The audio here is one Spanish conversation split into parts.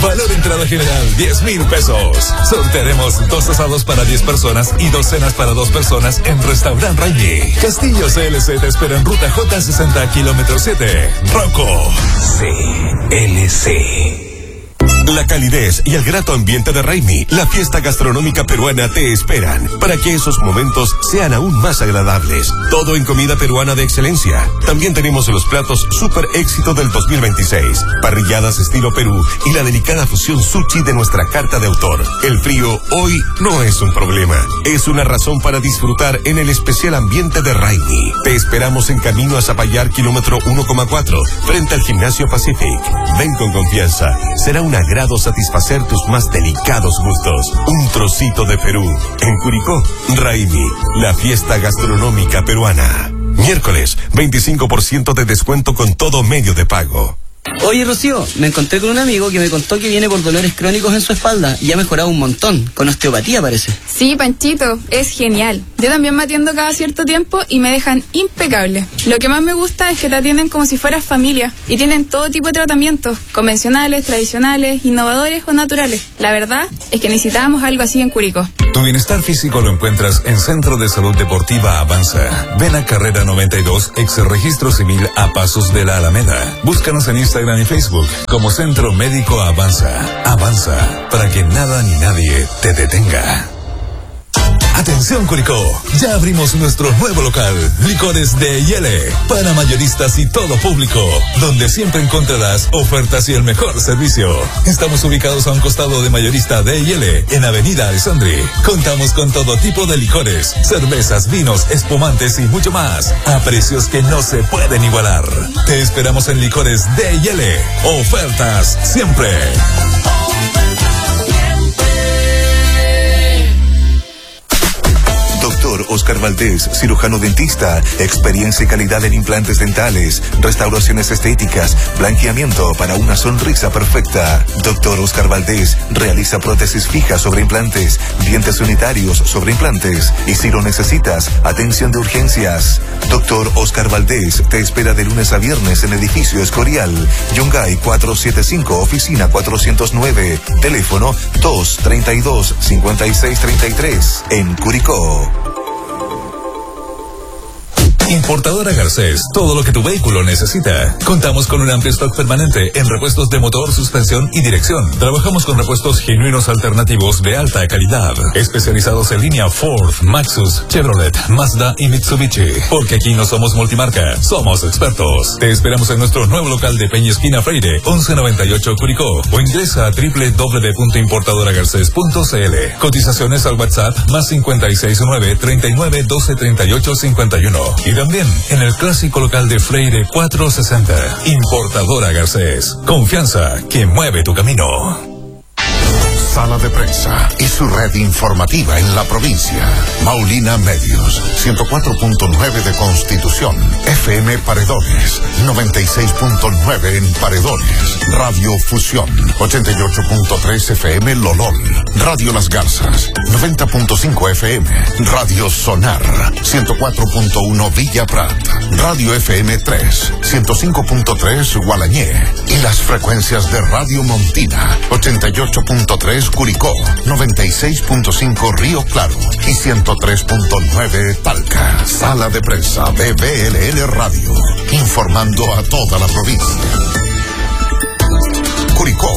Valor entrada general, 10,000 pesos. Sortearemos 2 asados para 10 personas y 2 cenas para 2 personas en Restaurant Raimi. Castillo CLC te espera en ruta J60, kilómetro 7. Rocco CLC. La calidez y el grato ambiente de Raimi, la fiesta gastronómica peruana, te esperan para que esos momentos sean aún más agradables. Todo en comida peruana de excelencia. También tenemos los platos super éxito del 2026, parrilladas estilo Perú y la delicada fusión sushi de nuestra carta de autor. El frío hoy no es un problema, es una razón para disfrutar en el especial ambiente de Raimi. Te esperamos en camino a Zapallar, kilómetro 1,4, frente al Gimnasio Pacific. Ven con confianza, será un agrado satisfacer tus más delicados gustos. Un trocito de Perú. En Curicó, Raimi, la fiesta gastronómica peruana. Miércoles, 25% de descuento con todo medio de pago. Oye, Rocío, me encontré con un amigo que me contó que viene por dolores crónicos en su espalda y ha mejorado un montón, con osteopatía parece. Sí, Panchito, es genial. Yo también me atiendo cada cierto tiempo y me dejan impecable. Lo que más me gusta es que te atienden como si fueras familia y tienen todo tipo de tratamientos, convencionales, tradicionales, innovadores o naturales. La verdad es que necesitábamos algo así en Curicó. Tu bienestar físico lo encuentras en Centro de Salud Deportiva Avanza. Ven a Carrera 92, ex registro civil a pasos de la Alameda. Búscanos en Instagram y Facebook como Centro Médico Avanza. Avanza, para que nada ni nadie te detenga. Atención Curicó, ya abrimos nuestro nuevo local, Licores de Yele, para mayoristas y todo público, donde siempre encontrarás ofertas y el mejor servicio. Estamos ubicados a un costado de mayorista de Yele, en Avenida Alessandri. Contamos con todo tipo de licores, cervezas, vinos, espumantes y mucho más, a precios que no se pueden igualar. Te esperamos en Licores de Yele, ofertas siempre. Doctor Oscar Valdés, cirujano dentista, experiencia y calidad en implantes dentales, restauraciones estéticas, blanqueamiento para una sonrisa perfecta. Doctor Oscar Valdés realiza prótesis fijas sobre implantes, dientes unitarios sobre implantes y si lo necesitas, atención de urgencias. Doctor Oscar Valdés te espera de lunes a viernes en edificio Escorial, Yungay 475, oficina 409, teléfono 232-5633, en Curicó. Importadora Garcés, todo lo que tu vehículo necesita. Contamos con un amplio stock permanente en repuestos de motor, suspensión y dirección. Trabajamos con repuestos genuinos alternativos de alta calidad, especializados en línea Ford, Maxus, Chevrolet, Mazda y Mitsubishi. Porque aquí no somos multimarca, somos expertos. Te esperamos en nuestro nuevo local de Peña Esquina Freire, 1198 Curicó, o ingresa a www.importadoragarcés.cl. Cotizaciones al WhatsApp más 569-3912-3851. Y también en el clásico local de Freire 460. Importadora Garcés. Confianza que mueve tu camino. Sala de Prensa y su red informativa en la provincia. Maulina Medios, 104.9 de Constitución, FM Paredones, 96.9 en Paredones, Radio Fusión, 88.3 FM Lolón, Radio Las Garzas, 90.5 FM, Radio Sonar, 104.1 Villa Prat, Radio FM 3, 105.3 Gualañé y las frecuencias de Radio Montina, 88.3 Curicó, 96.5 Río Claro y 103.9 Talca. Sala de Prensa BBLL Radio, informando a toda la provincia. Curicó.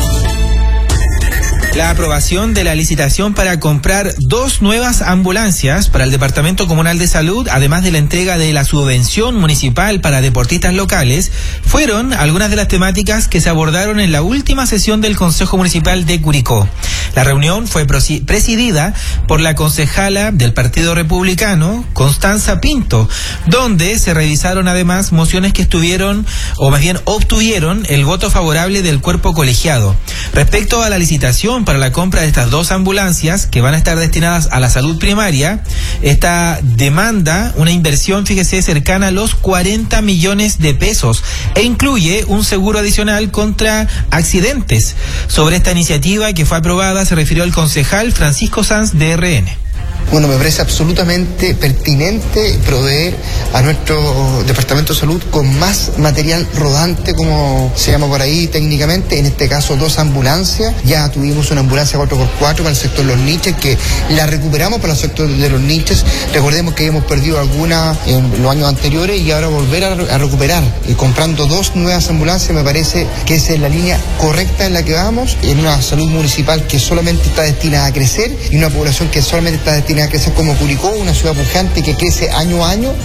La aprobación de la licitación para comprar 2 nuevas ambulancias para el Departamento Comunal de Salud, además de la entrega de la subvención municipal para deportistas locales, fueron algunas de las temáticas que se abordaron en la última sesión del Consejo Municipal de Curicó. La reunión fue presidida por la concejala del Partido Republicano, Constanza Pinto, donde se revisaron además mociones que estuvieron, o más bien obtuvieron, el voto favorable del cuerpo colegiado. Respecto a la licitación para la compra de estas 2 ambulancias que van a estar destinadas a la salud primaria, esta demanda una inversión, fíjese, cercana a los 40 millones de pesos e incluye un seguro adicional contra accidentes. Sobre esta iniciativa que fue aprobada se refirió el concejal Francisco Sanz de RN. Bueno, me parece absolutamente pertinente proveer a nuestro Departamento de Salud con más material rodante, como se llama por ahí técnicamente, en este caso 2 ambulancias. Ya tuvimos una ambulancia 4x4 para el sector de los niches, que la recuperamos para el sector de los niches. Recordemos que hemos perdido alguna en los años anteriores y ahora volver a recuperar, comprando 2 nuevas ambulancias, me parece que esa es la línea correcta en la que vamos, en una salud municipal que solamente está destinada a crecer y una población que solamente está destinada a crecer como Curicó, una ciudad pujante que crece año a año.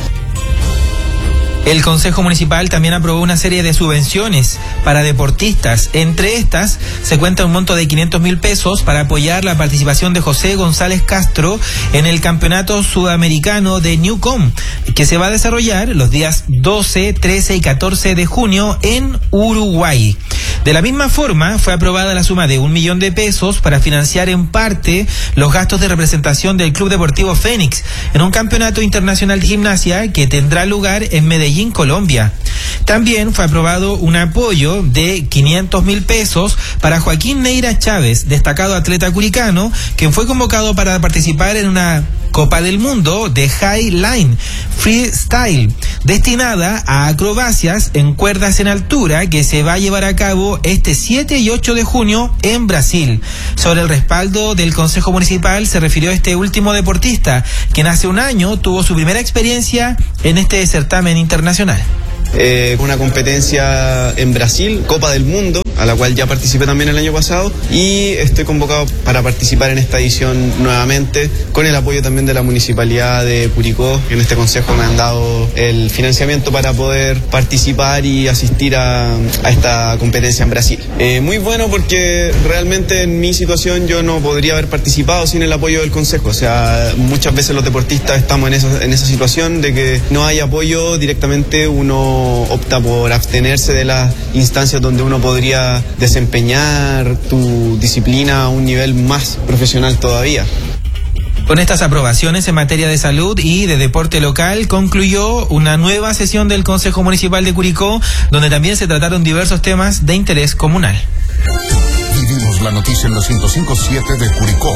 El Consejo Municipal también aprobó una serie de subvenciones para deportistas. Entre estas se cuenta un monto de 500.000 pesos para apoyar la participación de José González Castro en el Campeonato Sudamericano de Newcom, que se va a desarrollar los días 12, 13 y 14 de junio en Uruguay. De la misma forma, fue aprobada la suma de 1 millón de pesos para financiar en parte los gastos de representación del Club Deportivo Fénix en un campeonato internacional de gimnasia que tendrá lugar en Medellín, Colombia. También fue aprobado un apoyo de 500.000 pesos para Joaquín Neira Chávez, destacado atleta curicano, quien fue convocado para participar en una Copa del Mundo de High Line Freestyle, destinada a acrobacias en cuerdas en altura, que se va a llevar a cabo este 7 y 8 de junio en Brasil. Sobre el respaldo del Consejo Municipal se refirió este último deportista, quien hace un año tuvo su primera experiencia en este certamen internacional. Una competencia en Brasil, Copa del Mundo, a la cual ya participé también el año pasado, y estoy convocado para participar en esta edición nuevamente, con el apoyo también de la Municipalidad de Curicó, que en este consejo me han dado el financiamiento para poder participar y asistir a esta competencia en Brasil. Muy bueno, porque realmente en mi situación yo no podría haber participado sin el apoyo del consejo. O sea, muchas veces los deportistas estamos en esa situación de que no hay apoyo directamente, uno opta por abstenerse de las instancias donde uno podría desempeñar tu disciplina a un nivel más profesional todavía. Con estas aprobaciones en materia de salud y de deporte local, concluyó una nueva sesión del Consejo Municipal de Curicó, donde también se trataron diversos temas de interés comunal. Vivimos la noticia en la 105.7 de Curicó.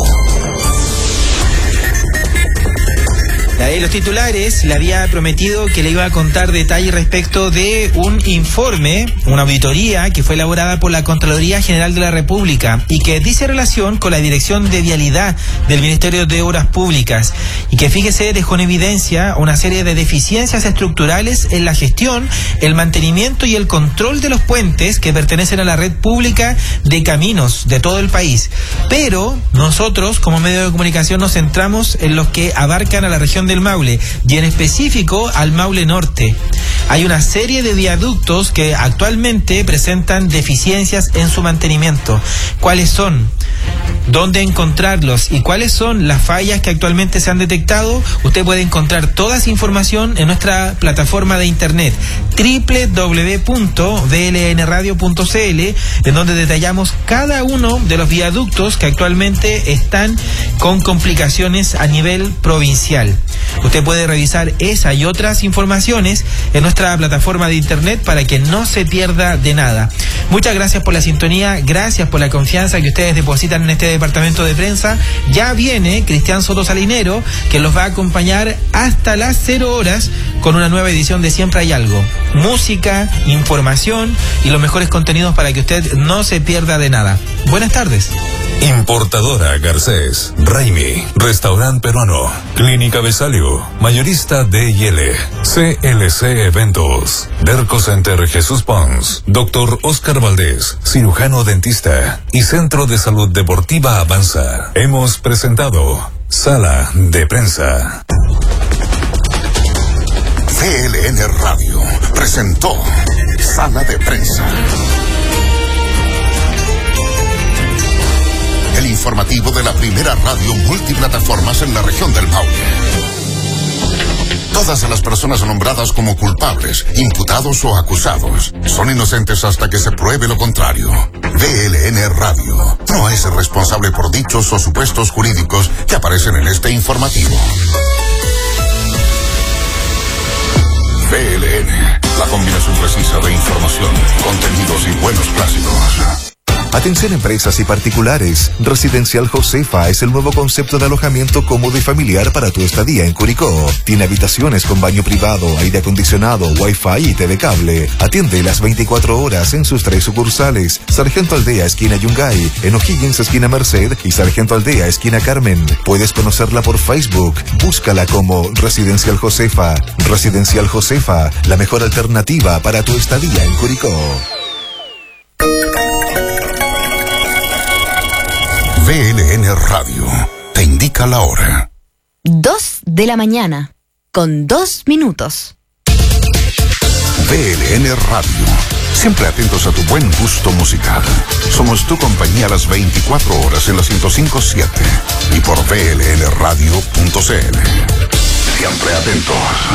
De los titulares, le había prometido que le iba a contar detalles respecto de un informe, una auditoría que fue elaborada por la Contraloría General de la República y que dice relación con la Dirección de Vialidad del Ministerio de Obras Públicas, y que, fíjese, dejó en evidencia una serie de deficiencias estructurales en la gestión, el mantenimiento y el control de los puentes que pertenecen a la red pública de caminos de todo el país. Pero nosotros, como medio de comunicación, nos centramos en los que abarcan a la región del Maule, y en específico al Maule Norte. Hay una serie de viaductos que actualmente presentan deficiencias en su mantenimiento. ¿Cuáles son? ¿Dónde encontrarlos? ¿Y cuáles son las fallas que actualmente se han detectado? Usted puede encontrar toda esa información en nuestra plataforma de internet www.blnradio.cl, en donde detallamos cada uno de los viaductos que actualmente están con complicaciones a nivel provincial. Usted puede revisar esa y otras informaciones en nuestra plataforma de internet para que no se pierda de nada. Muchas gracias por la sintonía, gracias por la confianza que ustedes depositan en este departamento de prensa. Ya viene Cristian Soto Salinero, que los va a acompañar hasta las 0 horas con una nueva edición de Siempre Hay Algo. Música, información y los mejores contenidos para que usted no se pierda de nada. Buenas tardes. Importadora Garcés, Raimi, Restaurante Peruano, Clínica Besalio, Mayorista D&L, CLC Eventos, Derco Center Jesús Pons, Dr. Oscar Valdés, cirujano dentista y Centro de Salud Deportiva Avanza. Hemos presentado Sala de Prensa. CLN Radio presentó Sala de Prensa. El informativo de la primera radio multiplataformas en la región del Maule. Todas las personas nombradas como culpables, imputados o acusados son inocentes hasta que se pruebe lo contrario. VLN Radio no es responsable por dichos o supuestos jurídicos que aparecen en este informativo. VLN, la combinación precisa de información, contenidos y buenos clásicos. Atención empresas y particulares. Residencial Josefa es el nuevo concepto de alojamiento cómodo y familiar para tu estadía en Curicó. Tiene habitaciones con baño privado, aire acondicionado, wifi y TV cable. Atiende las 24 horas en sus 3 sucursales. Sargento Aldea, esquina Yungay, en O'Higgins, esquina Merced, y Sargento Aldea, esquina Carmen. Puedes conocerla por Facebook. Búscala como Residencial Josefa. Residencial Josefa, la mejor alternativa para tu estadía en Curicó. VLN Radio te indica la hora. 2 de la mañana, con 2 minutos. VLN Radio, siempre atentos a tu buen gusto musical. Somos tu compañía a las 24 horas en la 105.7 y por vlnradio.cl. Siempre atentos.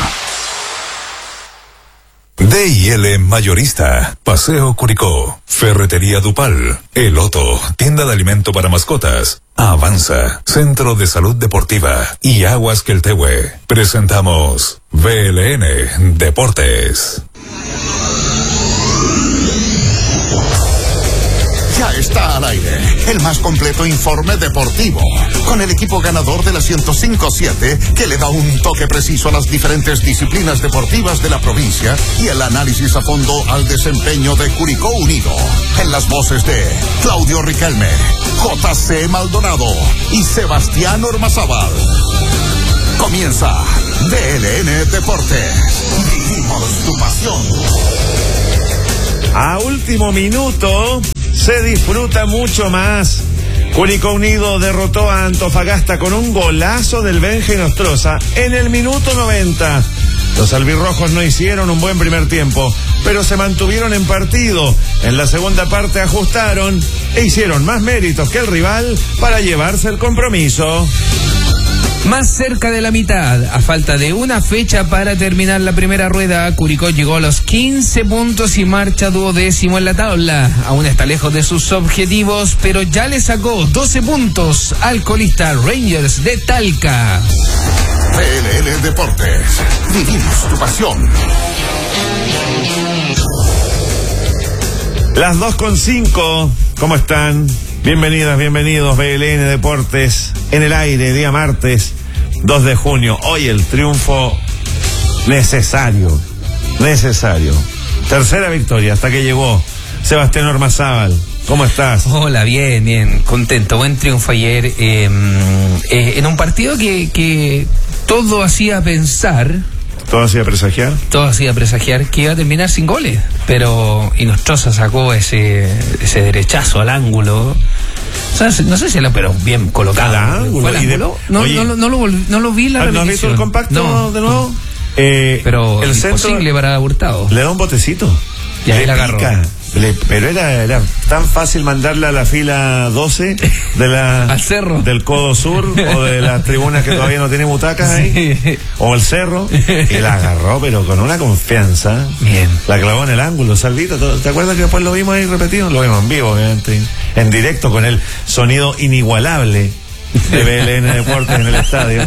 D&L Mayorista, Paseo Curicó, Ferretería Dupal, El Otto, Tienda de Alimento para Mascotas, Avanza, Centro de Salud Deportiva y Aguas Queltehue. Presentamos VLN Deportes. Ya está al aire el más completo informe deportivo, con el equipo ganador de la 105.7 que le da un toque preciso a las diferentes disciplinas deportivas de la provincia y el análisis a fondo al desempeño de Curicó Unido. En las voces de Claudio Riquelme, JC Maldonado y Sebastián Ormazábal. Comienza DLN Deportes. Vivimos tu pasión. A último minuto se disfruta mucho más. Curicó Unido derrotó a Antofagasta con un golazo del Benje Nostroza en el minuto 90. Los albirrojos no hicieron un buen primer tiempo, pero se mantuvieron en partido. En la segunda parte ajustaron e hicieron más méritos que el rival para llevarse el compromiso. Más cerca de la mitad, a falta de una fecha para terminar la primera rueda, Curicó llegó a los 15 puntos y marcha 12º en la tabla. Aún está lejos de sus objetivos, pero ya le sacó 12 puntos al colista Rangers de Talca. VLN Deportes, vivimos tu pasión. Las 2:05, ¿cómo están? Bienvenidas, bienvenidos, VLN Deportes, en el aire, día martes, 2 de junio. Hoy el triunfo necesario. Tercera victoria hasta que llegó Sebastián Ormazábal. ¿Cómo estás? Hola, bien, contento. Buen triunfo ayer en un partido que todo hacía pensar... ¿Todo hacía presagiar que iba a terminar sin goles, pero Nostroza sacó ese derechazo al ángulo. O sea, no sé si era, pero bien colocado. ¿Al ángulo? ¿Fue al ángulo? No lo vi en la repetición. ¿No has visto el compacto de nuevo? Pero el imposible centro para Hurtado. Le da un botecito. Y ahí la agarró. Pero era tan fácil mandarla a la fila 12 al cerro del Codo Sur o de las tribunas que todavía no tiene butacas ahí, sí. O el cerro, y la agarró pero con una confianza. Bien. La clavó en el ángulo, Salvito. ¿Te acuerdas que después lo vimos ahí repetido? Lo vimos en vivo, obviamente, en directo, con el sonido inigualable de VLN Deportes en el estadio.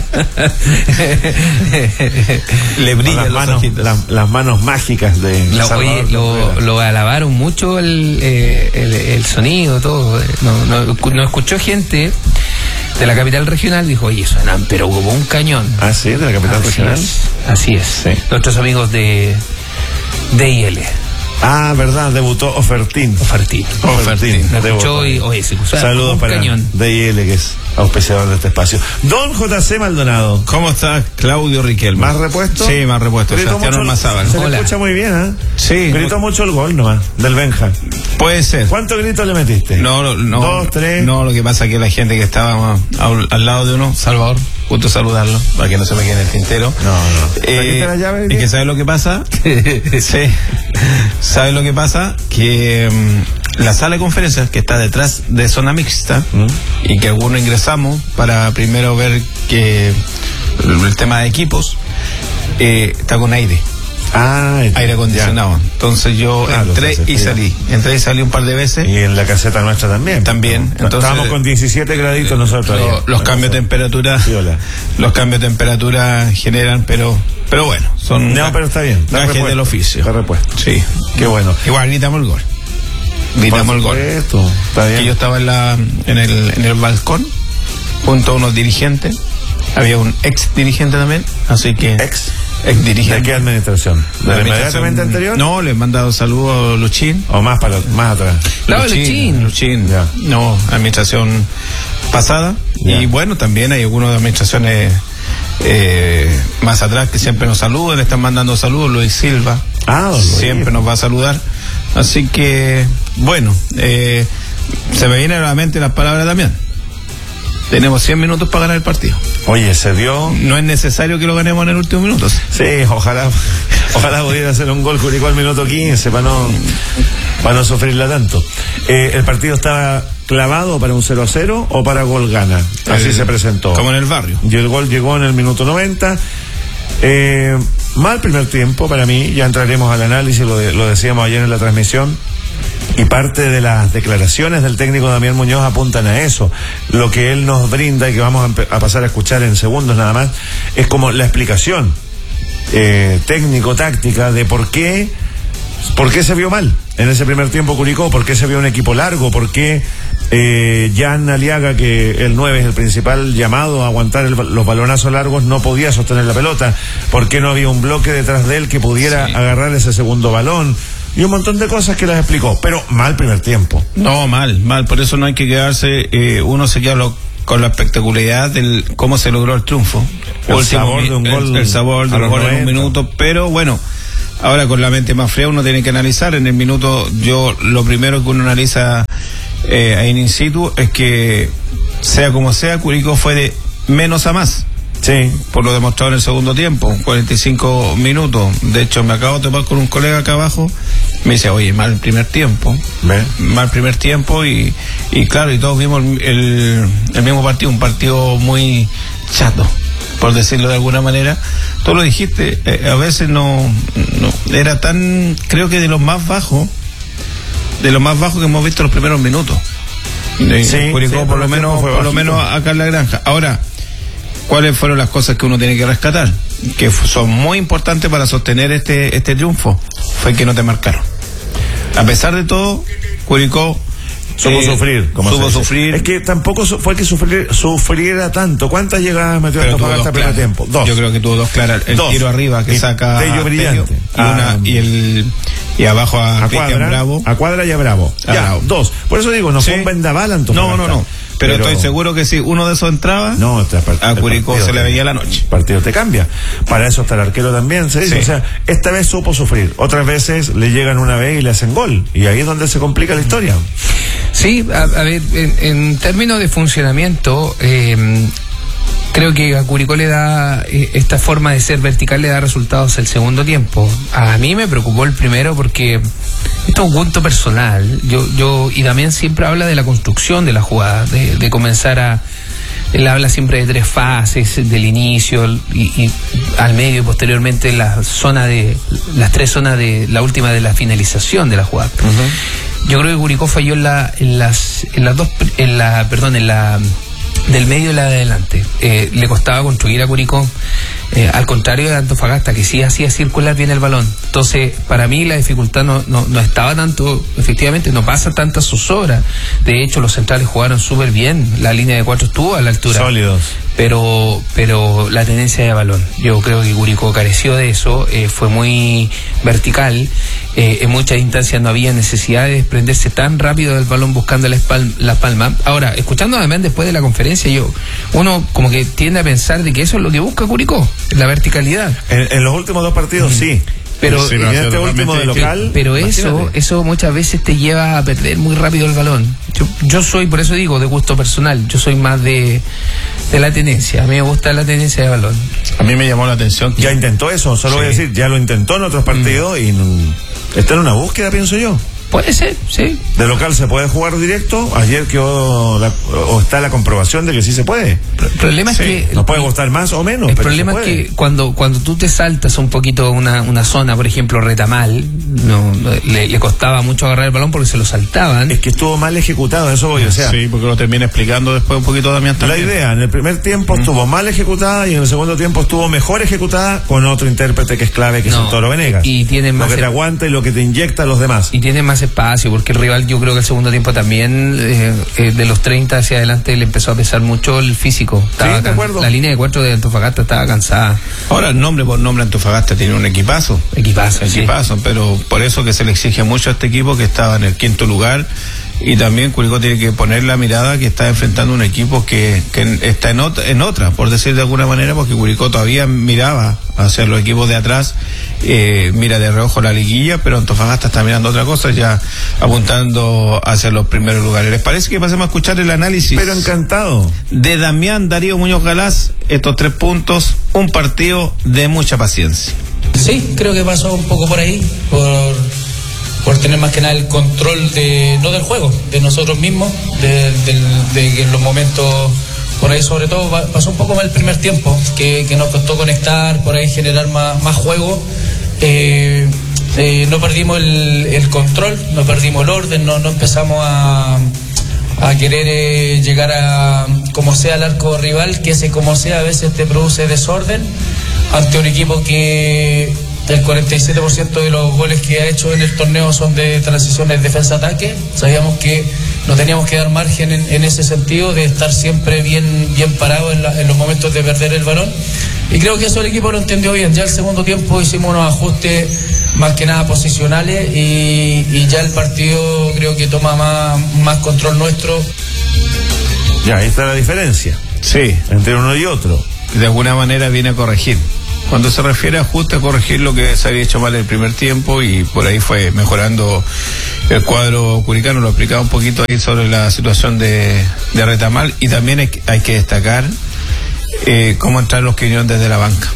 Le brillan las manos mágicas de lo alabaron mucho el sonido, todo. No escuchó gente de la capital regional, dijo, oye, suenan pero como un cañón. Ah, sí, de la capital regional. Así es. Sí. Nuestros amigos de IL. Ah, verdad, debutó Ofertín. Me escuchó y, oye, se puso saludos para DIL, que es auspiciador de este espacio. Don JC Maldonado. ¿Cómo está Claudio Riquelme? ¿Más repuesto? Sí, más repuesto. Sebastián Ormazábal. Se le escucha muy bien, ¿eh? Sí. Gritó mucho el gol nomás, del Benja. Puede ser. ¿Cuántos gritos le metiste? No. 2, 3. No, lo que pasa es que la gente que estaba al lado de uno, Salvador, justo saludarlo, para que no se me quede en el tintero. No. La llave, ¿y que sabe lo que pasa? Sí. ¿Sabe lo que pasa? Que la sala de conferencias, que está detrás de zona mixta, y que algunos ingresamos para primero ver que el tema de equipos está con aire. Aire acondicionado. Ya. Entonces yo entré y salí un par de veces. Y en la caseta nuestra también. Entonces, estábamos con 17 graditos nosotros. Los cambios de temperatura. Los cambios de temperatura generan, pero bueno, son pero está bien. gajes del oficio. Está repuesto. Sí. Qué bueno. Igual gritamos el gol. gritamos el gol. Está bien. Que yo estaba en el balcón junto a unos dirigentes. Había un ex dirigente también, así que... Ex dirigente. ¿De qué administración? ¿De la inmediatamente anterior? No, le he mandado saludos a Luchín. ¿O más atrás? Claro, Luchín. Ya. No, administración pasada. Ya. Y bueno, también hay algunas administraciones más atrás que siempre nos saludan, le están mandando saludos. Luis Silva siempre nos va a saludar. Así que, bueno, se me vienen a la mente las palabras de Damián. Tenemos 100 minutos para ganar el partido. Oye, se vio. No es necesario que lo ganemos en el último minuto. Sí, ojalá pudiera hacer un gol Curicó al minuto 15 para no sufrirla tanto. El partido estaba clavado para un 0-0 o para gol gana. Así se presentó. Como en el barrio. Y el gol llegó en el minuto 90. Mal primer tiempo para mí, ya entraremos al análisis, lo decíamos ayer en la transmisión. Y parte de las declaraciones del técnico Damián Muñoz apuntan a eso. Lo que él nos brinda y que vamos a pasar a escuchar en segundos nada más, es como la explicación técnico-táctica de por qué se vio mal en ese primer tiempo Curicó, por qué se vio un equipo largo, por qué Jan Aliaga, que el 9 es el principal llamado a aguantar los balonazos largos, no podía sostener la pelota, por qué no había un bloque detrás de él que pudiera agarrar ese segundo balón. Y un montón de cosas que las explicó, pero mal primer tiempo. No, mal, por eso no hay que quedarse, uno se queda con la espectacularidad del cómo se logró el triunfo. El sabor de un gol en un minuto, pero bueno, ahora con la mente más fría uno tiene que analizar. En el minuto, lo primero que uno analiza ahí in situ es que, sea como sea, Curicó fue de menos a más. Sí. Por lo demostrado en el segundo tiempo, 45 minutos. De hecho, me acabo de topar con un colega acá abajo. Me dice, oye, mal primer tiempo. Mal primer tiempo y claro, y todos vimos el mismo partido, un partido muy chato, por decirlo de alguna manera. Tú lo dijiste, a veces no era tan, creo que de los más bajos que hemos visto en los primeros minutos. Curicó, por lo menos acá en la granja. Ahora, ¿cuáles fueron las cosas que uno tiene que rescatar? Que son muy importantes para sostener este triunfo. Fue que no te marcaron. A pesar de todo, Curicó supo sufrir. Es que tampoco fue que sufriera tanto. ¿Cuántas llegadas metió Antofagasta primer tiempo? 2. Yo creo que tuvo 2 claras. El tiro arriba que saca Tello brillante. Y abajo a Cristian Bravo. A Cuadra y a Bravo. Ya, 2. Por eso digo, no fue un vendaval Antofagasta. No. Pero estoy seguro que si uno de esos entraba, a Curicó se le veía la noche. El partido te cambia. Para eso está el arquero también, se dice. Sí. O sea, esta vez supo sufrir. Otras veces le llegan una vez y le hacen gol. Y ahí es donde se complica la historia. Sí, a ver, en términos de funcionamiento, creo que a Curicó le da esta forma de ser vertical, le da resultados el segundo tiempo. A mí me preocupó el primero porque esto es un gusto personal. Y también siempre habla de la construcción de la jugada, de comenzar él habla siempre de 3 fases, del inicio y al medio y posteriormente las 3 zonas de la última de la finalización de la jugada. Uh-huh. Yo creo que Curicó falló del medio y la de adelante. Le costaba construir a Curicó, al contrario de Antofagasta, que sí hacía circular bien el balón. Entonces, para mí la dificultad no estaba tanto, efectivamente, no pasa tanta zozobra. De hecho, los centrales jugaron súper bien, la línea de 4 estuvo a la altura. Sólidos. Pero la tenencia de balón, yo creo que Curicó careció de eso, fue muy vertical, en muchas instancias no había necesidad de desprenderse tan rápido del balón buscando la palma. Ahora, escuchando además después de la conferencia, uno como que tiende a pensar de que eso es lo que busca Curicó, la verticalidad. En los últimos 2 partidos sí. Pero en este último de local, pero eso muchas veces te lleva a perder muy rápido el balón. Yo soy, por eso digo, de gusto personal, yo soy más de la tenencia. A mí me gusta la tenencia de balón. A mí me llamó la atención que ya intentó eso, solo voy a decir, ya lo intentó en otros partidos y está en una búsqueda, pienso yo. Puede ser, sí. De local se puede jugar directo. Ayer quedó o está la comprobación de que sí se puede. El problema es que nos puede gustar más o menos. El problema es que cuando tú te saltas un poquito una zona, por ejemplo Retamal, le costaba mucho agarrar el balón porque se lo saltaban. Es que estuvo mal ejecutado, eso voy, o sea. Sí, porque lo termina explicando después un poquito Damián también. La idea, en el primer tiempo estuvo mal ejecutada y en el segundo tiempo estuvo mejor ejecutada con otro intérprete que es clave, que es el Toro Venegas. Y tiene más lo que te aguanta y lo que te inyecta a los demás. Y tiene más espacio, porque el rival, yo creo que el segundo tiempo también, de los 30 hacia adelante, le empezó a pesar mucho el físico. Estaba de acuerdo. La línea de 4 de Antofagasta estaba cansada. Ahora, nombre por nombre, Antofagasta tiene un equipazo, pero por eso que se le exige mucho a este equipo que estaba en el 5º lugar. Y también Curicó tiene que poner la mirada que está enfrentando un equipo que está en otra, por decir de alguna manera, porque Curicó todavía miraba hacia los equipos de atrás, mira de reojo la liguilla, pero Antofagasta está mirando otra cosa, ya apuntando hacia los primeros lugares. ¿Les parece que pasemos a escuchar el análisis? Pero encantado. De Damián Darío Muñoz Galás, estos 3 puntos, un partido de mucha paciencia. Sí, creo que pasó un poco por ahí, por tener más que nada el control no del juego, de nosotros mismos, de que en los momentos, por ahí sobre todo pasó un poco mal el primer tiempo, que nos costó conectar, por ahí generar más juego. No perdimos el control, no perdimos el orden, no empezamos a querer llegar a como sea al arco rival, que ese como sea a veces te produce desorden ante un equipo que el 47% de los goles que ha hecho en el torneo son de transiciones defensa-ataque. Sabíamos que no teníamos que dar margen en ese sentido, de estar siempre bien parado en los momentos de perder el balón. Y creo que eso el equipo lo entendió bien. Ya el segundo tiempo hicimos unos ajustes más que nada posicionales y ya el partido creo que toma más control nuestro. Ya, ahí está la diferencia. Sí. Entre uno y otro. De alguna manera viene a corregir. Cuando se refiere a ajuste, a corregir lo que se había hecho mal el primer tiempo, y por ahí fue mejorando el cuadro curicano. Lo explicaba un poquito ahí sobre la situación de Retamal, y también hay que destacar cómo entrar los que vinieron desde la banca.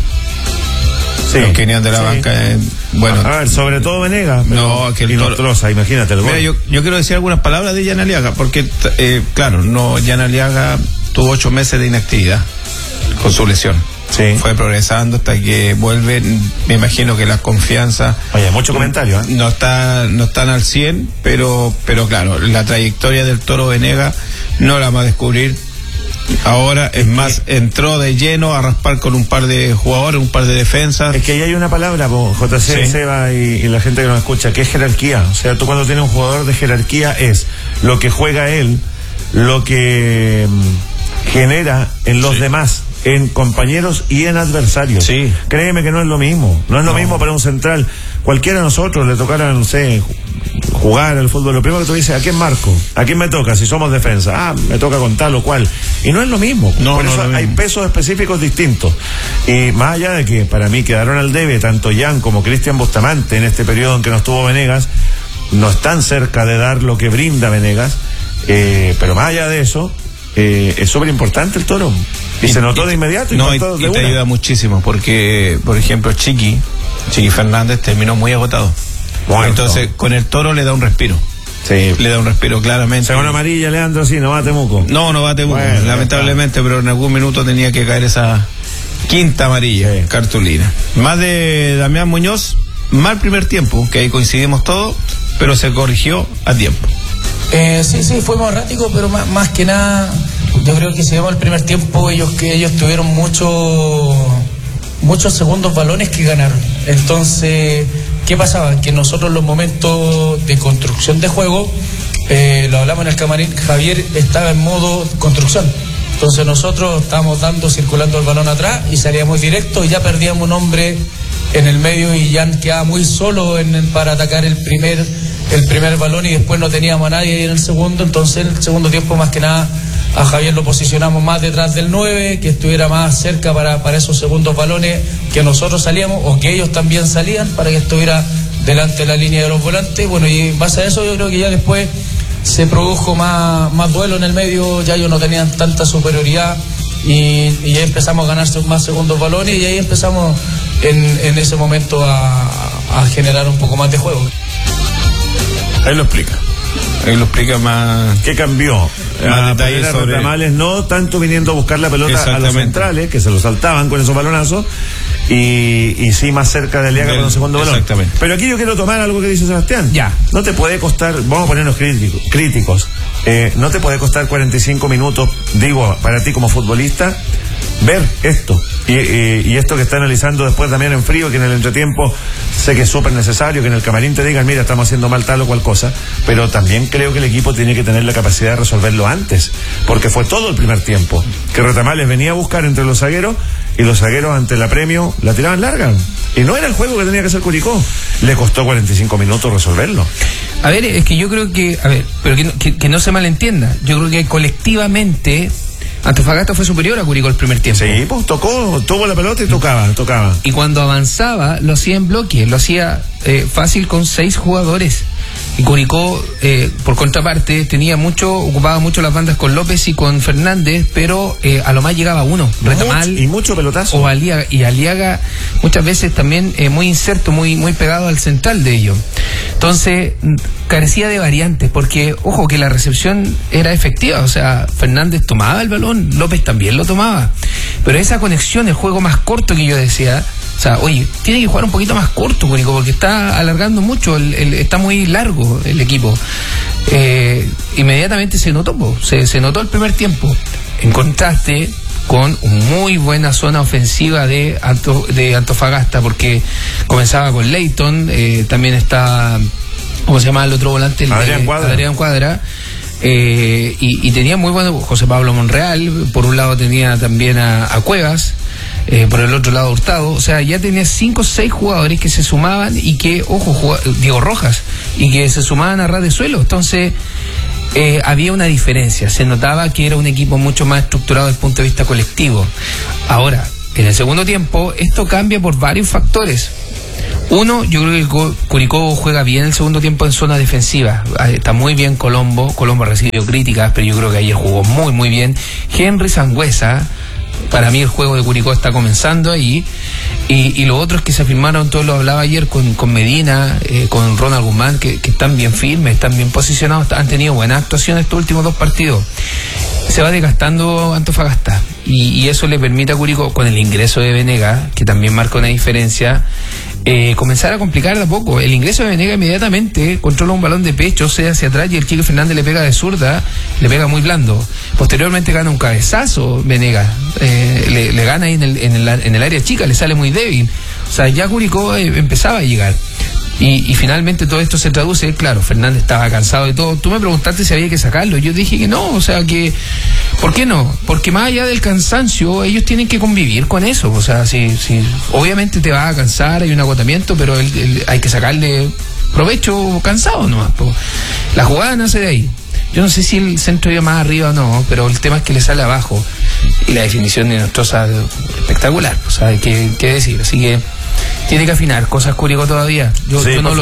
Sí, los que vinieron de la banca, bueno. A ver, sobre todo Venegas, no, que y Nostroza, imagínate el gol. Mira, yo quiero decir algunas palabras de Jan Aliaga, porque claro, Jan Aliaga tuvo 8 meses de inactividad con su lesión. Sí. Fue progresando hasta que vuelve. Me imagino que las confianzas. Oye, mucho comentario, no están al 100, pero claro, la trayectoria del Toro Venegas no la vamos a descubrir ahora. Es más, entró de lleno a raspar con un par de jugadores, un par de defensas. Es que ahí hay una palabra, JC, sí. Seba y la gente que nos escucha, que es jerarquía. O sea, tú cuando tienes un jugador de jerarquía, es lo que juega él, lo que genera en los demás, en compañeros y en adversarios. Sí. Créeme que no es lo mismo. No es lo mismo para un central. Cualquiera de nosotros le tocara, no sé, jugar al fútbol. Lo primero que tú dices, ¿a quién marco? ¿A quién me toca? Si somos defensa. Me toca con tal o cual. Y no es lo mismo. Por eso hay pesos específicos distintos. Y más allá de que para mí quedaron al debe tanto Jan como Cristian Bustamante en este periodo en que no estuvo Venegas, no están cerca de dar lo que brinda Venegas. Pero más allá de eso, es súper importante el Toro. Y se notó de inmediato. Y te ayuda muchísimo, porque, por ejemplo, Chiqui Fernández terminó muy agotado. Bueno, entonces, con el Toro le da un respiro. Sí. Le da un respiro claramente. Según amarilla, Leandro, sí, no va a Temuco. No va a Temuco, bueno, lamentablemente, pero en algún minuto tenía que caer esa quinta amarilla, sí. Cartulina. Más de Damián Muñoz, mal primer tiempo, que ahí coincidimos todos, pero se corrigió a tiempo. Sí, fue más errático, pero más que nada, yo creo que si vemos el primer tiempo, ellos tuvieron muchos segundos balones que ganaron. Entonces, ¿qué pasaba? Que nosotros los momentos de construcción de juego, lo hablamos en el camarín, Javier estaba en modo construcción. Entonces nosotros estábamos circulando el balón atrás y salíamos directo y ya perdíamos un hombre en el medio y ya quedaba muy solo para atacar el primer balón, y después no teníamos a nadie en el segundo. Entonces el segundo tiempo, más que nada, a Javier lo posicionamos más detrás del 9, que estuviera más cerca para esos segundos balones que nosotros salíamos o que ellos también salían, para que estuviera delante de la línea de los volantes. Bueno, y en base a eso yo creo que ya después se produjo más duelo en el medio, ya ellos no tenían tanta superioridad y ya empezamos a ganarse más segundos balones, y ahí empezamos en ese momento a generar un poco más de juego. Ahí lo explica más. ¿Qué cambió? Más detalles sobre Ramales, no tanto viniendo a buscar la pelota a los centrales, que se lo saltaban con esos balonazos, y sí más cerca de Aliaga con el segundo balón. Exactamente. Pero aquí yo quiero tomar algo que dice Sebastián. Ya. No te puede costar, vamos a ponernos críticos, no te puede costar 45 minutos, digo, para ti como futbolista, ver esto. Y esto que está analizando después también en frío, que en el entretiempo sé que es súper necesario, que en el camarín te digan, mira, estamos haciendo mal tal o cual cosa, pero también creo que el equipo tiene que tener la capacidad de resolverlo antes, porque fue todo el primer tiempo, que Retamales venía a buscar entre los zagueros, y los zagueros ante la premio la tiraban larga, y no era el juego que tenía que hacer Curicó. Le costó 45 minutos resolverlo. A ver, es que yo creo que, pero que no se malentienda, yo creo que colectivamente Antofagasta fue superior a Curicó el primer tiempo. Sí, pues tuvo la pelota y tocaba. Y cuando avanzaba, lo hacía en bloque, lo hacía fácil con 6 jugadores. Y Curicó, por contraparte, ocupaba mucho las bandas con López y con Fernández, pero a lo más llegaba uno, Retamal. Y mucho pelotazo. O Aliaga, muchas veces también muy inserto, muy pegado al central de ellos. Entonces, carecía de variantes, porque, ojo, que la recepción era efectiva, o sea, Fernández tomaba el balón, López también lo tomaba. Pero esa conexión, el juego más corto que yo decía, o sea, oye, tiene que jugar un poquito más corto, Curicó, porque está alargando mucho, está muy largo el equipo. Inmediatamente se notó, se notó el primer tiempo, en contraste con muy buena zona ofensiva de Antofagasta, porque comenzaba con Leighton, también está, ¿cómo se llama el otro volante? Adrián Cuadra. Y tenía muy bueno José Pablo Monreal, por un lado tenía también a Cuevas, por el otro lado Hurtado, o sea, ya tenía 5 o 6 jugadores que se sumaban y que, ojo, Diego Rojas, y que se sumaban a ras de suelo. Entonces había una diferencia, se notaba que era un equipo mucho más estructurado desde el punto de vista colectivo. Ahora, en el segundo tiempo, esto cambia por varios factores. Uno, yo creo que Curicó juega bien el segundo tiempo en zona defensiva. Está muy bien Colombo ha recibido críticas, pero yo creo que ayer jugó muy, muy bien. Henry Sangüesa, para mí el juego de Curicó está comenzando ahí. Y lo otro es que se afirmaron, todo lo hablaba ayer con Medina, con Ronald Guzmán, que están bien firmes, están bien posicionados, han tenido buenas actuaciones estos últimos 2 partidos. Se va desgastando Antofagasta y eso le permite a Curicó, con el ingreso de Venegas, que también marca una diferencia, comenzar a complicar de a poco. El ingreso de Venegas inmediatamente controla un balón de pecho, sea hacia atrás, y el Chico Fernández le pega de zurda, le pega muy blando. Posteriormente gana un cabezazo Venegas, le gana ahí en el área chica, le sale muy débil. O sea, ya Curicó empezaba a llegar. Y finalmente todo esto se traduce, claro, Fernández estaba cansado de todo. Tú me preguntaste si había que sacarlo, yo dije que no, o sea que, ¿por qué no? Porque más allá del cansancio, ellos tienen que convivir con eso, o sea, si obviamente te vas a cansar, hay un agotamiento, pero hay que sacarle provecho cansado nomás, po. La jugada nace de ahí. Yo no sé si el centro iba más arriba o no, pero el tema es que le sale abajo, y la definición de Nostroza espectacular, o sea, hay que decir, así que tiene que afinar cosas Curicó todavía. Yo no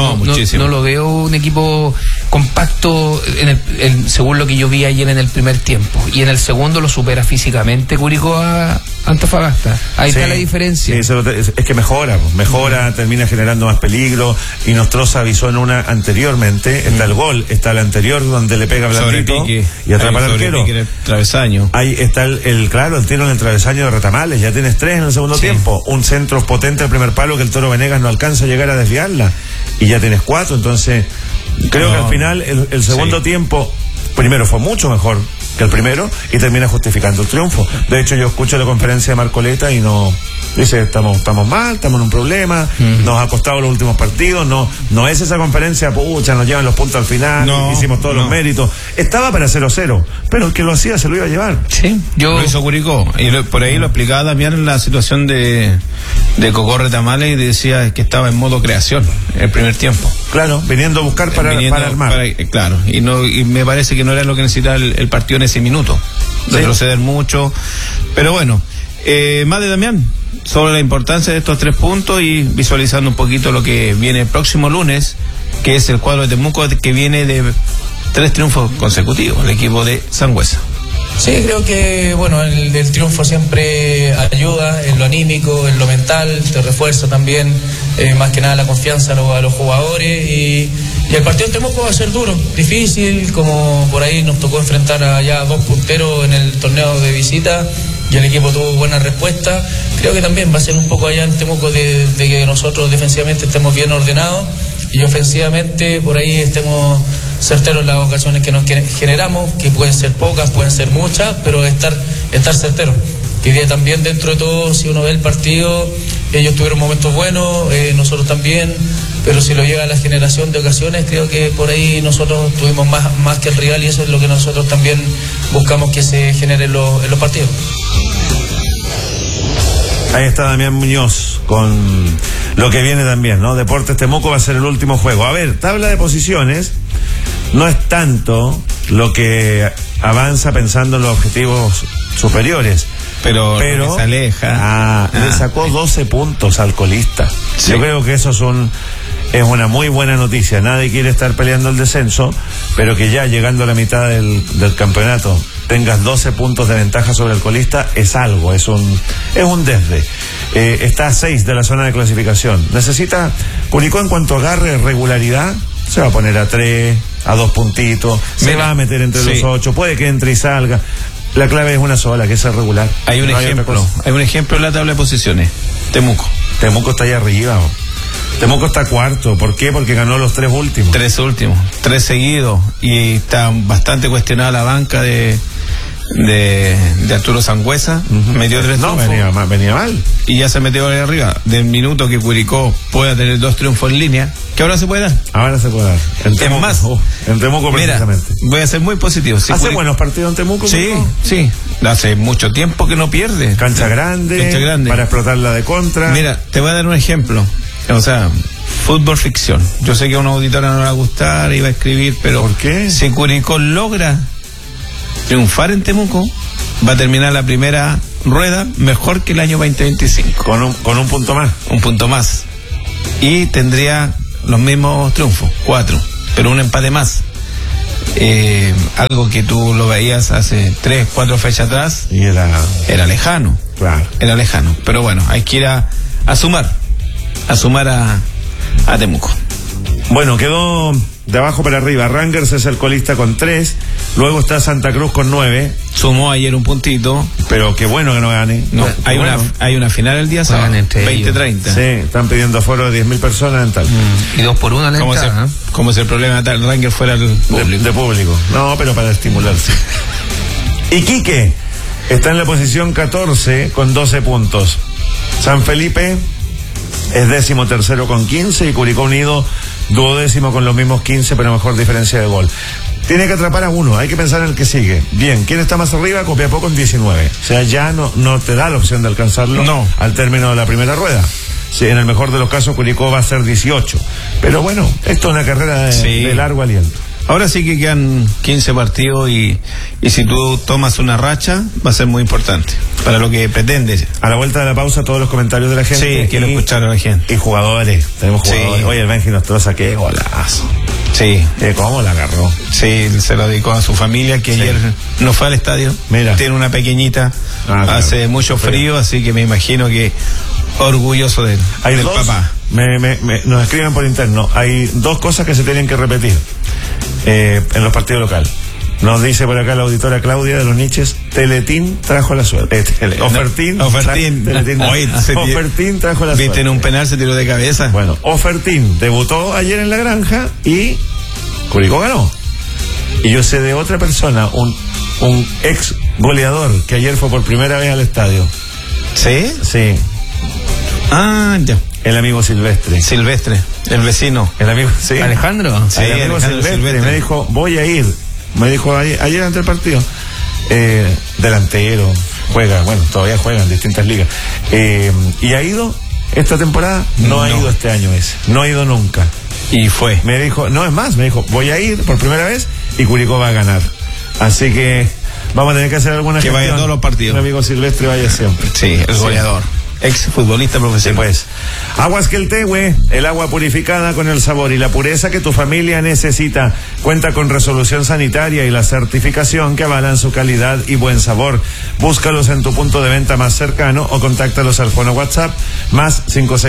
lo veo un equipo compacto según lo que yo vi ayer en el primer tiempo, y en el segundo lo supera físicamente Curicó a Antofagasta. Ahí está la diferencia. Sí, es que mejora, termina generando más peligro, y Nostroza avisó en una anteriormente, está el gol, está el anterior donde le pega blandito y atrapa al arquero. Travesaño. Ahí está el tiro en el travesaño de Retamales, ya tienes 3 en el segundo tiempo, un centro potente al primer palo que el Toro Venegas no alcanza a llegar a desviarla, y ya tienes 4, entonces creo que al final el segundo tiempo primero fue mucho mejor que el primero y termina justificando el triunfo. De hecho, yo escucho la conferencia de Marcoleta y no dice, estamos mal, estamos en un problema, nos ha costado los últimos partidos, no es esa conferencia, pucha, nos llevan los puntos al final, hicimos todos los méritos. Estaba para 0-0, pero el que lo hacía se lo iba a llevar. Sí, lo hizo Curicó, y por ahí lo explicaba también en la situación de Cocó Retamales, y decía que estaba en modo creación el primer tiempo. Claro, viniendo a buscar para armar. Claro, y me parece que no era lo que necesitaba el partido en ese minuto, retroceder mucho, pero bueno, más de Damián sobre la importancia de estos 3 puntos y visualizando un poquito lo que viene el próximo lunes, que es el cuadro de Temuco, que viene de 3 triunfos consecutivos, el equipo de Sangüesa. Sí, creo que bueno, el triunfo siempre ayuda en lo anímico, en lo mental, te refuerza también, más que nada la confianza a los jugadores, y el partido en Temuco va a ser duro, difícil, como por ahí nos tocó enfrentar a ya 2 punteros en el torneo de visita y el equipo tuvo buena respuesta. Creo que también va a ser un poco allá en Temuco de que nosotros defensivamente estemos bien ordenados y ofensivamente por ahí estemos certeros en las ocasiones que nos generamos, que pueden ser pocas, pueden ser muchas, pero estar certeros, Hoy día también, dentro de todo, si uno ve el partido, ellos tuvieron momentos buenos, nosotros también, pero si lo llega a la generación de ocasiones, creo que por ahí nosotros tuvimos más que el rival, y eso es lo que nosotros también buscamos que se genere en los partidos. Ahí está Damián Muñoz con lo que viene también, ¿no? Deportes Temuco va a ser el último juego. A ver, tabla de posiciones no es tanto lo que avanza pensando en los objetivos superiores. Pero se aleja. Le sacó 12 puntos al colista. Sí. Yo creo que eso es una muy buena noticia. Nadie quiere estar peleando el descenso, pero que ya llegando a la mitad del campeonato tengas 12 puntos de ventaja sobre el colista es algo, es un desde. Está a 6 de la zona de clasificación. Necesita Curicó, en cuanto agarre regularidad, se va a poner a 3, a 2 puntitos, se va a meter entre los 8, puede que entre y salga. La clave es una sola, que es el regular. Hay un ejemplo en la tabla de posiciones. Temuco está ahí arriba. Temuco está cuarto. ¿Por qué? Porque ganó los 3 últimos. 3 seguidos. Y está bastante cuestionada la banca de Arturo Sangüesa. Metió 3 triunfos. Venía mal. Y ya se metió ahí arriba. Del minuto que Curicó pueda tener 2 triunfos en línea, que ahora se puede dar. En Temuco precisamente. Mira, voy a ser muy positivo. ¿Hace buenos partidos en Temuco? Sí. Hace mucho tiempo que no pierde. Cancha grande. Para explotarla de contra. Mira, te voy a dar un ejemplo. O sea, fútbol ficción. Yo sé que a una auditora no le va a gustar y va a escribir, pero ¿por qué? Si Curicó logra triunfar en Temuco, va a terminar la primera rueda mejor que el año 2025. Con un punto más. Un punto más. Y tendría los mismos triunfos, 4, pero un empate más. Algo que tú lo veías hace 3, 4 fechas atrás. Y era lejano. Claro. Era lejano. Pero bueno, hay que ir a sumar a Temuco. Bueno, quedó de abajo para arriba. Rangers es el colista con 3. Luego está Santa Cruz con 9. Sumó ayer un puntito. Pero qué bueno que no gane. No, hay una final el día sábado, 20-30. Sí, están pidiendo aforo de 10.000 personas en tal. Y 2 por 1 la entrada. Como si el problema de Rangers fuera el público. De público. No, pero para estimularse. Iquique está en la posición 14 con 12 puntos. San Felipe es 13º con 15 y Curicó Unido 12º con los mismos 15, pero mejor diferencia de gol. Tiene que atrapar a uno, hay que pensar en el que sigue. Bien, ¿quién está más arriba? Copiapó con 19. O sea, ya no te da la opción de alcanzarlo al término de la primera rueda. Sí, en el mejor de los casos Curicó va a ser 18. Pero bueno, esto es una carrera de largo aliento. Ahora sí que quedan 15 partidos y si tú tomas una racha va a ser muy importante para lo que pretendes. A la vuelta de la pausa todos los comentarios de la gente. Sí, quiero escuchar a la gente. Y jugadores, tenemos jugadores. Oye, el Benji Nostroza, qué golazo. Sí. ¿Cómo la agarró? Sí, se lo dedicó a su familia que ayer no fue al estadio. Mira. Tiene una pequeñita, hace mucho frío, así que me imagino que orgulloso del papá. Nos escriben por interno, hay 2 cosas que se tienen que repetir en los partidos locales. Nos dice por acá la auditora Claudia de los Niches, Teletín trajo la suerte. Ofertín trajo la suerte. Viste, en un penal se tiró de cabeza. Bueno, Ofertín debutó ayer en la Granja y Curicó ganó. Y yo sé de otra persona, un ex goleador que ayer fue por primera vez al estadio. ¿Sí? Sí. Ya. El amigo Silvestre, el vecino. El amigo, sí. ¿Alejandro? Sí, el amigo Silvestre me dijo, voy a ir. Me dijo ayer antes del partido. Delantero, todavía juega en distintas ligas. ¿Y ha ido esta temporada? No ha ido este año ese. No ha ido nunca. Y fue. Me dijo, me dijo, voy a ir por primera vez y Curicó va a ganar. Así que vamos a tener que hacer alguna gestión. Que vaya a todos los partidos. El amigo Silvestre vaya siempre. Sí, el goleador. Ex futbolista profesional. Pues. Aguas Queltehue, el agua purificada con el sabor y la pureza que tu familia necesita. Cuenta con resolución sanitaria y la certificación que avalan su calidad y buen sabor. Búscalos en tu punto de venta más cercano o contáctalos al fono WhatsApp más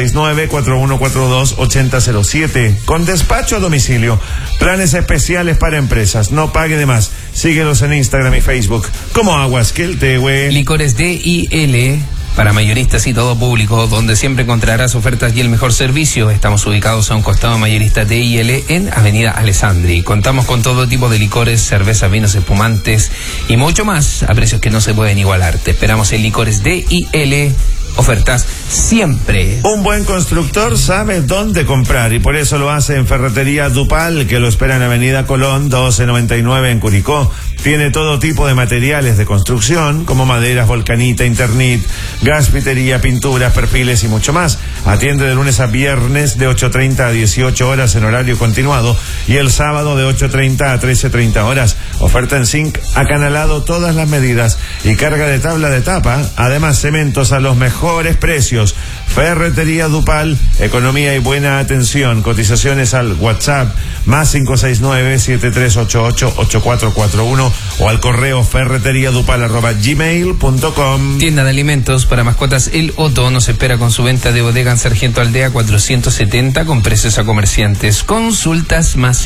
569-4142-8007. Con despacho a domicilio. Planes especiales para empresas. No pague de más. Síguelos en Instagram y Facebook como Aguas Queltehue. Licores DIL para mayoristas y todo público, donde siempre encontrarás ofertas y el mejor servicio. Estamos ubicados a un costado mayorista TIL en Avenida Alessandri. Contamos con todo tipo de licores, cervezas, vinos, espumantes y mucho más a precios que no se pueden igualar. Te esperamos en Licores DIL. Ofertas siempre. Un buen constructor sabe dónde comprar y por eso lo hace en Ferretería Dupal, que lo espera en Avenida Colón 1299 en Curicó. Tiene todo tipo de materiales de construcción, como maderas, volcanita, Internit, gaspitería, pinturas, perfiles y mucho más. Atiende de lunes a viernes de 8:30 a 18 horas en horario continuado y el sábado de 8:30 a 13:30 horas. Oferta en zinc acanalado, todas las medidas y carga de tabla de tapa. Además, cementos a los mejores precios. Ferretería Dupal, economía y buena atención. Cotizaciones al WhatsApp más 569-7388-8441 o al correo ferreteriadupal@gmail.com. Tienda de alimentos para mascotas El Otto nos espera con su venta de bodega en Sargento Aldea 470 con precios a comerciantes. Consultas más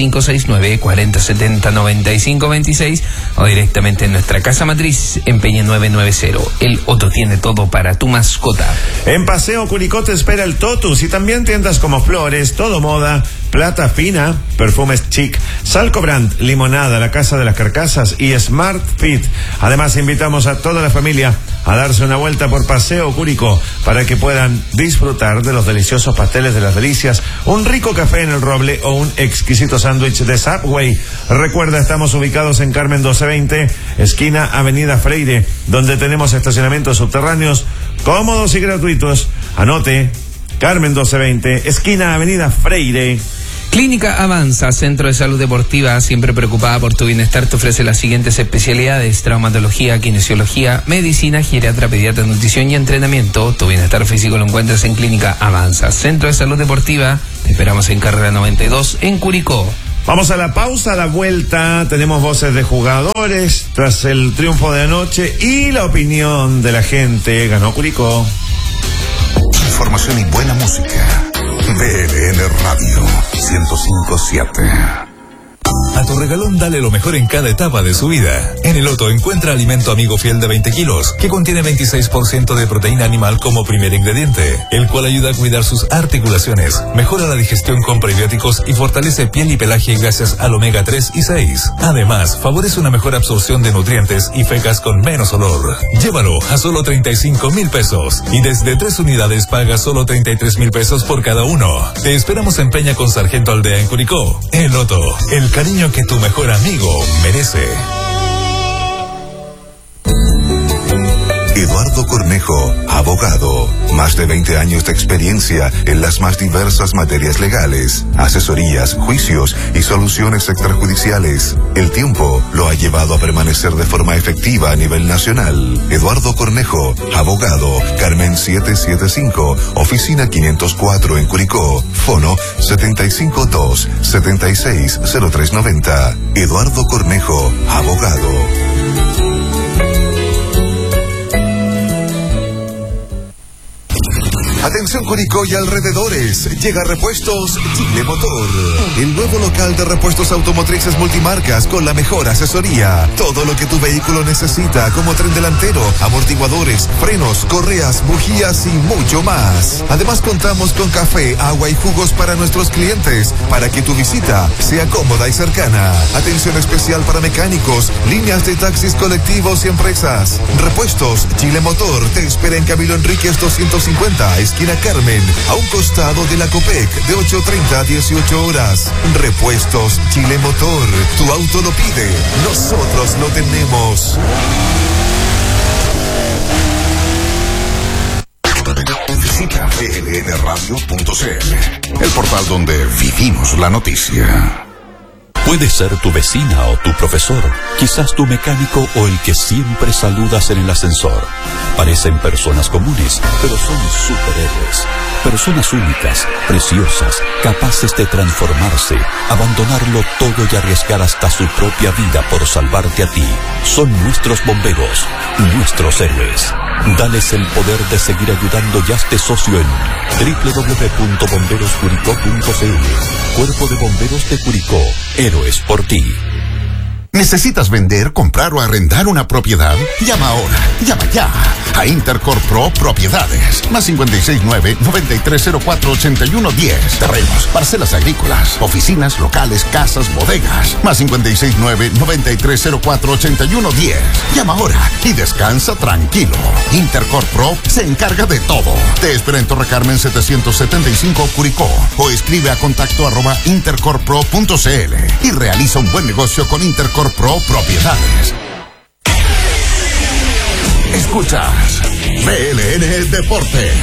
569-4070-9526 o directamente en nuestra casa matriz en Peña 990. El Otto tiene todo para tu mascota. En Paseo Curicó te espera el Totus y también tiendas como Flores, Todo Moda, Plata Fina, Perfumes Chic, Salcobrand, Limonada, La Casa de las Carcasas y Smart Fit. Además, invitamos a toda la familia a darse una vuelta por Paseo Curicó para que puedan disfrutar de los deliciosos pasteles de las delicias, un rico café en el Roble o un exquisito sándwich de Subway. Recuerda, estamos ubicados en Carmen 1220, esquina Avenida Freire, donde tenemos estacionamientos subterráneos cómodos y gratuitos. Anote, Carmen 1220, esquina Avenida Freire. Clínica Avanza, Centro de Salud Deportiva, siempre preocupada por tu bienestar, te ofrece las siguientes especialidades: traumatología, kinesiología, medicina, geriatra, pediatra, nutrición y entrenamiento. Tu bienestar físico lo encuentras en Clínica Avanza, Centro de Salud Deportiva. Te esperamos en Carrera 92 en Curicó. Vamos a la pausa, a la vuelta tenemos voces de jugadores tras el triunfo de anoche y la opinión de la gente. Ganó Curicó. Información y buena música. BLN Radio 105.7. A tu regalón dale lo mejor en cada etapa de su vida. En el Otto encuentra alimento amigo fiel de 20 kilos, que contiene 26% de proteína animal como primer ingrediente, el cual ayuda a cuidar sus articulaciones, mejora la digestión con prebióticos y fortalece piel y pelaje gracias al omega 3 y 6. Además, favorece una mejor absorción de nutrientes y fecas con menos olor. Llévalo a solo 35,000 pesos y desde 3 unidades paga solo 33,000 pesos por cada uno. Te esperamos en Peña con Sargento Aldea en Curicó. El Otto, el cariño que tu mejor amigo merece. Eduardo Cornejo, abogado. Más de 20 años de experiencia en las más diversas materias legales, asesorías, juicios y soluciones extrajudiciales. El tiempo lo ha llevado a permanecer de forma efectiva a nivel nacional. Eduardo Cornejo, abogado. Carmen 775, oficina 504 en Curicó. Fono 752-760390. Eduardo Cornejo, abogado. Atención Curicó y alrededores, llega Repuestos Chile Motor, el nuevo local de repuestos automotrices multimarcas con la mejor asesoría. Todo lo que tu vehículo necesita, como tren delantero, amortiguadores, frenos, correas, bujías y mucho más. Además contamos con café, agua y jugos para nuestros clientes, para que tu visita sea cómoda y cercana. Atención especial para mecánicos, líneas de taxis colectivos y empresas. Repuestos Chile Motor te espera en Camilo Enríquez 250, esquina Carmen, a un costado de la Copec, de 8:30 a 18 horas. Repuestos Chile Motor. Tu auto lo pide, nosotros lo tenemos. Visita blnradio.cl, el portal donde vivimos la noticia. Puede ser tu vecina o tu profesor, quizás tu mecánico o el que siempre saludas en el ascensor. Parecen personas comunes, pero son superhéroes. Personas únicas, preciosas, capaces de transformarse, abandonarlo todo y arriesgar hasta su propia vida por salvarte a ti. Son nuestros bomberos, nuestros héroes. Dales el poder de seguir ayudando y hazte socio en www.bomberoscuricó.cl. Cuerpo de Bomberos de Curicó, héroes por ti. ¿Necesitas vender, comprar o arrendar una propiedad? Llama ahora, llama ya a Intercorp Pro Propiedades. Más 569-9304-8110. Terrenos, parcelas agrícolas, oficinas, locales, casas, bodegas. Más 569-9304-8110. Llama ahora y descansa tranquilo. Intercorp Pro se encarga de todo. Te espera en Torre Carmen 775 Curicó o escribe a contacto@intercorppro.cl y realiza un buen negocio con Intercorp Pro Propiedades. Escuchas BLN Deportes.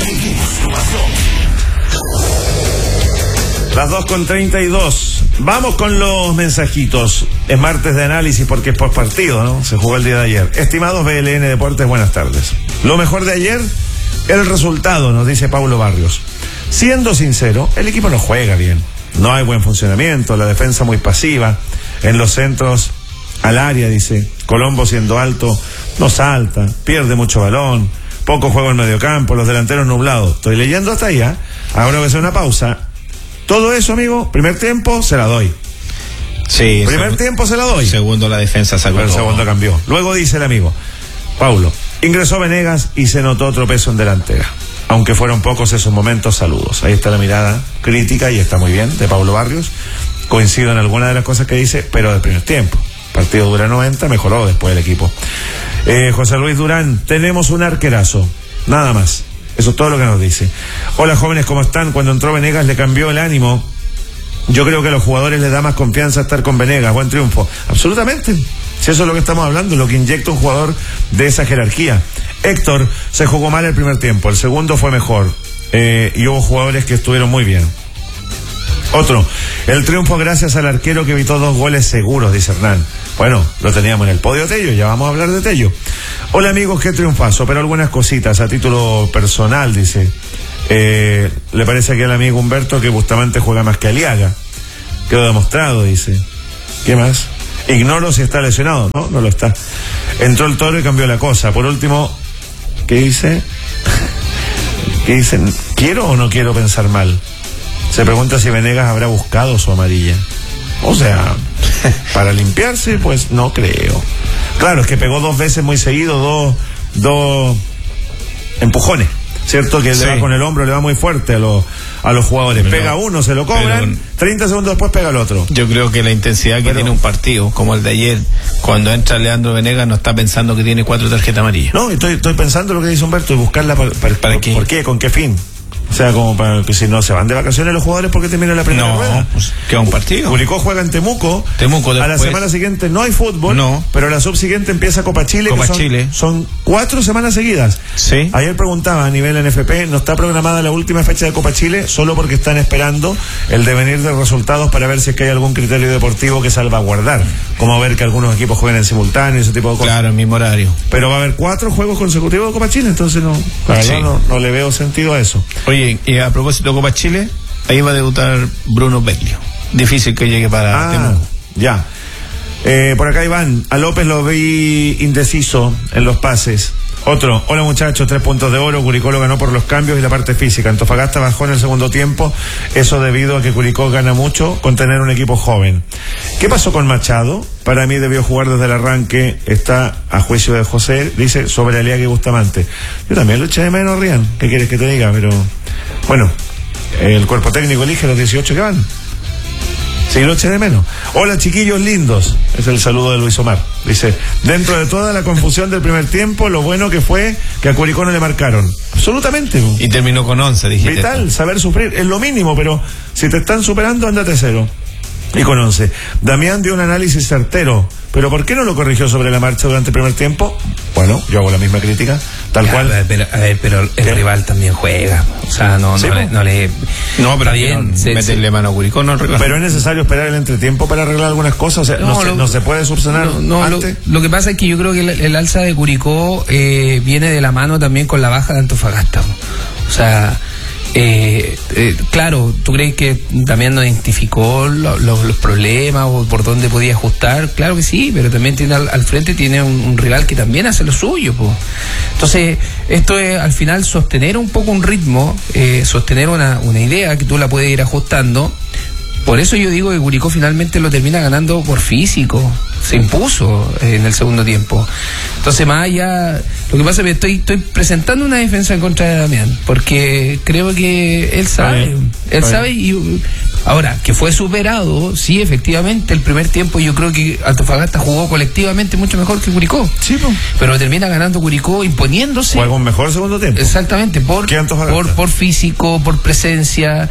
Las 2:32. Vamos con los mensajitos. Es martes de análisis porque es post partido, ¿no? Se jugó el día de ayer. Estimados BLN Deportes, buenas tardes. Lo mejor de ayer, el resultado, nos dice Paulo Barrios. Siendo sincero, el equipo no juega bien. No hay buen funcionamiento, la defensa muy pasiva. En los centros al área, dice. Colombo siendo alto, no salta, pierde mucho balón, poco juego en mediocampo, los delanteros nublados. Estoy leyendo hasta allá. Ahora voy a hacer una pausa. Todo eso, amigo, primer tiempo se la doy. Sí. Primer tiempo se la doy. Segundo la defensa sacó. Pero el segundo cambió. Luego dice el amigo Paulo, ingresó Venegas y se notó otro peso en delantera. Aunque fueron pocos esos momentos, saludos. Ahí está la mirada crítica y está muy bien de Paulo Barrios. Coincido en algunas de las cosas que dice, pero del primer tiempo. Partido dura 90, mejoró después el equipo. José Luis Durán, tenemos un arquerazo, nada más. Eso es todo lo que nos dice. Hola jóvenes, ¿cómo están? Cuando entró Venegas le cambió el ánimo. Yo creo que a los jugadores les da más confianza estar con Venegas. Buen triunfo. Absolutamente. Si eso es lo que estamos hablando, lo que inyecta un jugador de esa jerarquía. Héctor, se jugó mal el primer tiempo, el segundo fue mejor. Y hubo jugadores que estuvieron muy bien. Otro, el triunfo gracias al arquero que evitó 2 goles seguros, dice Hernán. Bueno, lo teníamos en el podio Tello, ya vamos a hablar de Tello. Hola amigos, qué triunfazo, pero algunas cositas a título personal, dice. Le parece aquí al amigo Humberto que Bustamante juega más que Aliaga. Quedó demostrado, dice. ¿Qué más? Ignoro si está lesionado. No, no lo está. Entró el Toro y cambió la cosa. Por último, ¿qué dice? ¿Qué dicen? ¿Quiero o no quiero pensar mal? Se pregunta si Venegas habrá buscado su amarilla. O sea, para limpiarse, pues no creo. Claro, es que pegó 2 veces muy seguido, dos empujones. ¿Cierto? Que sí. Le va con el hombro, le va muy fuerte a los jugadores. Pero, pega uno, se lo cobran, 30 segundos después pega el otro. Yo creo que la intensidad que tiene un partido, como el de ayer, cuando entra Leandro Venegas, no está pensando que tiene 4 tarjetas amarillas. No, estoy pensando lo que dice Humberto y buscarla para qué. ¿Por qué? ¿Con qué fin? O sea, como para que si no se van de vacaciones los jugadores porque terminan la primera rueda. Pues queda un partido. Curicó juega en Temuco después, a la semana siguiente no hay fútbol, pero la subsiguiente empieza Copa Chile. Son 4 semanas seguidas. Sí. Ayer preguntaba a nivel NFP, no está programada la última fecha de Copa Chile solo porque están esperando el devenir de resultados para ver si es que hay algún criterio deportivo que salvaguardar, como ver que algunos equipos jueguen en simultáneo y ese tipo de cosas. Claro, en mismo horario. Pero va a haber 4 juegos consecutivos de Copa Chile, entonces no le veo sentido a eso. Oye, y a propósito de Copa Chile, ahí va a debutar Bruno Beglio. Difícil que llegue para Temuco. Ya. Por acá Iván, a López lo vi indeciso en los pases. Otro, hola muchachos, 3 puntos de oro, Curicó lo ganó por los cambios y la parte física. Antofagasta bajó en el segundo tiempo, eso debido a que Curicó gana mucho con tener un equipo joven. ¿Qué pasó con Machado? Para mí debió jugar desde el arranque, está a juicio de José, dice, sobre Aliaga y Bustamante. Yo también lo eché de menos, Rian, ¿qué quieres que te diga? Pero, bueno, el cuerpo técnico elige los 18 que van. Sí, lo eché de menos. Hola chiquillos lindos, es el saludo de Luis Omar. Dice, dentro de toda la confusión del primer tiempo, lo bueno que fue que a Curicó no le marcaron. Absolutamente. Y terminó con 11, dijiste. Vital, saber sufrir, es lo mínimo, pero si te están superando, ándate 0. Y con 11. Damián dio un análisis certero, pero ¿por qué no lo corrigió sobre la marcha durante el primer tiempo? Bueno, yo hago la misma crítica, tal cual. Pero el rival también juega. O sea, no le. No, pero bien. Meterle mano a Curicó no arregla. Pero es necesario esperar el entretiempo para arreglar algunas cosas. O sea, no se puede subsanar antes. Lo que pasa es que yo creo que el alza de Curicó viene de la mano también con la baja de Antofagasta. O sea. Claro, ¿tú crees que también no identificó los problemas o por dónde podía ajustar? Claro que sí, pero también tiene al frente tiene un rival que también hace lo suyo, po. Entonces, esto es al final sostener un poco un ritmo, sostener una idea que tú la puedes ir ajustando. Por eso yo digo que Curicó finalmente lo termina ganando por físico. se impuso en el segundo tiempo. Entonces, más allá, lo que pasa es que estoy presentando una defensa en contra de Damián, porque creo que él sabe, y ahora, que fue superado, sí, efectivamente, el primer tiempo yo creo que Antofagasta jugó colectivamente mucho mejor que Curicó. Sí, pues. Pero termina ganando Curicó imponiéndose. Juega un mejor segundo tiempo. Exactamente, por físico, por presencia,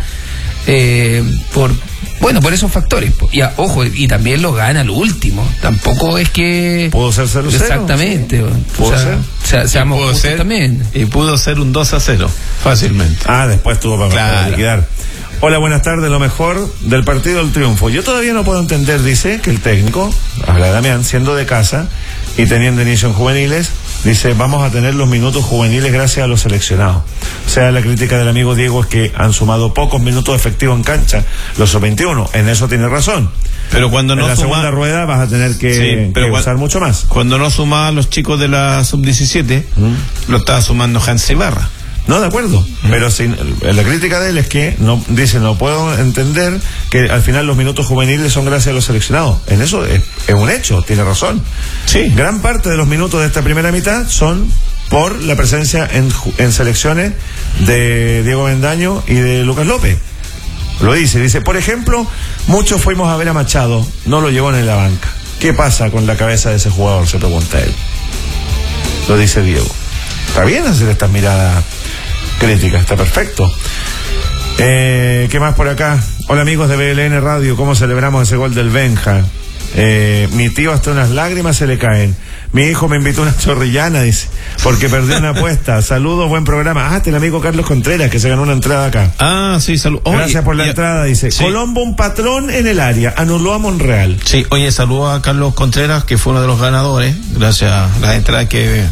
por esos factores. Y ojo, y también lo gana al último. Tampoco es que pudo ser 0-0. Exactamente. Sí. Pudo ser también. Y pudo ser un 2-0 fácilmente. Después tuvo para liquidar. Hola, buenas tardes. Lo mejor del partido del triunfo. Yo todavía no puedo entender, dice, que el técnico, habla de Damián, siendo de casa y teniendo inicio en juveniles, dice, vamos a tener los minutos juveniles gracias a los seleccionados. O sea, la crítica del amigo Diego es que han sumado pocos minutos efectivos en cancha los sub-21. En eso tiene razón. Pero cuando no en la segunda rueda vas a tener que usar mucho más. Cuando no sumaba a los chicos de la sub-17, lo estaba sumando Hans Ibarra. No, de acuerdo, pero la crítica de él es que no puedo entender que al final los minutos juveniles son gracias a los seleccionados. En eso es un hecho, tiene razón. Sí. Gran parte de los minutos de esta primera mitad son por la presencia en selecciones de Diego Bendaño y de Lucas López. Lo dice, por ejemplo, muchos fuimos a ver a Machado, no lo llevó en la banca. ¿Qué pasa con la cabeza de ese jugador?, se pregunta él. Lo dice Diego. Está bien hacer estas miradas críticas, está perfecto. ¿Qué más por acá? Hola amigos de BLN Radio, ¿cómo celebramos ese gol del Benja? Mi tío hasta unas lágrimas se le caen. Mi hijo me invitó a una chorrillana, dice, porque perdió una apuesta. Saludos, buen programa. El amigo Carlos Contreras, que se ganó una entrada acá. Sí, saludos. Gracias por la entrada, dice. Sí. Colombo, un patrón en el área, anuló a Monreal. Sí, oye, saludos a Carlos Contreras, que fue uno de los ganadores, gracias a las entradas que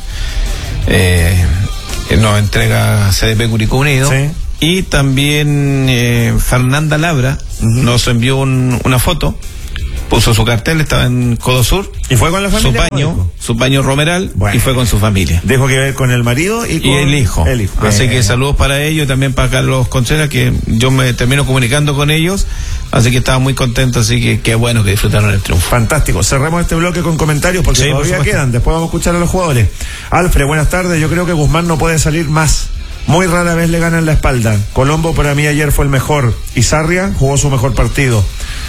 nos entrega CDP Curicó Unido. Sí. Y también Fernanda Labra nos envió una foto. Puso su cartel, estaba en Codo Sur. ¿Y fue con la familia? Su paño romeral, y fue con su familia. Dijo que ver con el marido y el hijo. Así que saludos para ellos y también para Carlos Contreras, que yo me termino comunicando con ellos. Así que estaba muy contento, así que qué bueno que disfrutaron el triunfo. Fantástico. Cerremos este bloque con comentarios porque todavía quedan. Después vamos a escuchar a los jugadores. Alfred, buenas tardes. Yo creo que Guzmán no puede salir más. Muy rara vez le ganan la espalda. Colombo para mí ayer fue el mejor. Y Sarria jugó su mejor partido.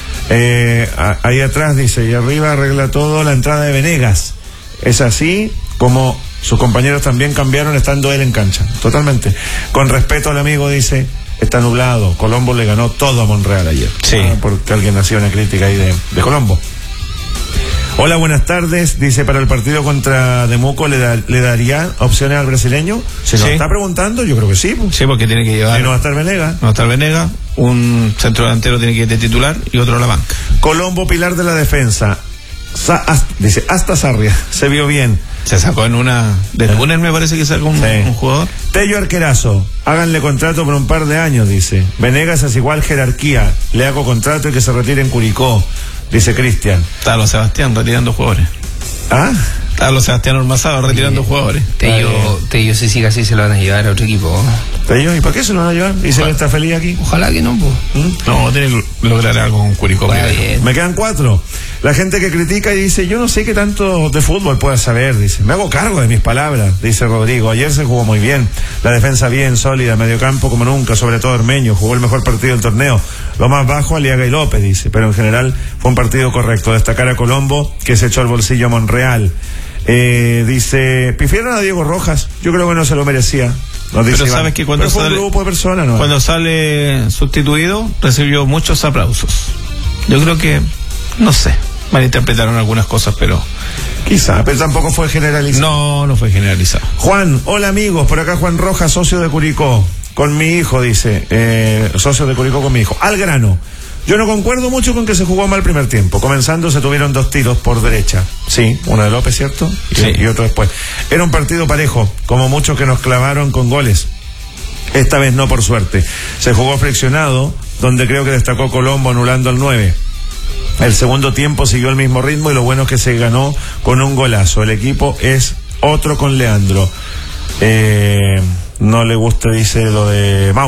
Ahí atrás dice, y arriba arregla todo la entrada de Venegas. Es así como sus compañeros también cambiaron estando él en cancha. Totalmente. Con respeto al amigo, dice, está nublado. Colombo le ganó todo a Monreal ayer. Sí. Porque alguien hacía una crítica ahí de Colombo. Hola, buenas tardes. Dice, para el partido contra Temuco ¿le daría opciones al brasileño? ¿Se nos está preguntando? Yo creo que sí. Sí, porque tiene que llevar. Y no va a estar Venegas. No va a estar Venegas. Un centro delantero tiene que ir de titular y otro a la banca. Colombo, pilar de la defensa. Dice, hasta Sarria. Se vio bien. Se sacó en una. De Túnez me parece que sacó un jugador. Tello Arquerazo. Háganle contrato por un par de años, dice. Venegas es igual jerarquía. Le hago contrato y que se retire en Curicó. Dice Cristian. Está Sebastián retirando jugadores. Está Sebastián Ormazado retirando jugadores. Tello si sigue así se lo van a llevar a otro equipo. Tello, ¿y para qué se lo van a llevar? ¿Y se está feliz aquí? Ojalá que no, pues. No, tiene que lograr algo con Curicó. Me quedan 4. La gente que critica y dice, yo no sé qué tanto de fútbol pueda saber, dice. Me hago cargo de mis palabras, dice Rodrigo. Ayer se jugó muy bien. La defensa bien, sólida, mediocampo como nunca, sobre todo Hermeño. Jugó el mejor partido del torneo. Lo más bajo, Aliaga y López, dice. Pero en general fue un partido correcto. Destacar a Colombo, que se echó al bolsillo a Monreal. Dice, pifieron a Diego Rojas. Yo creo que no se lo merecía. Pero sabes que cuando fue un grupo de personas, ¿no? Cuando sale sustituido, recibió muchos aplausos. Yo creo que, no sé, malinterpretaron algunas cosas, pero quizá, pero tampoco fue generalizado. No fue generalizado. Juan, hola amigos, por acá Juan Rojas, socio de Curicó, con mi hijo, dice, socio de Curicó con mi hijo. Al grano. Yo no concuerdo mucho con que se jugó mal el primer tiempo. Comenzando se tuvieron 2 tiros por derecha. Sí, uno de López, ¿cierto? Y otro después. Era un partido parejo, como muchos que nos clavaron con goles. Esta vez no, por suerte. Se jugó friccionado, donde creo que destacó Colombo anulando al 9. El segundo tiempo siguió el mismo ritmo y lo bueno es que se ganó con un golazo. El equipo es otro con Leandro. No le gusta, dice, lo de Mauro.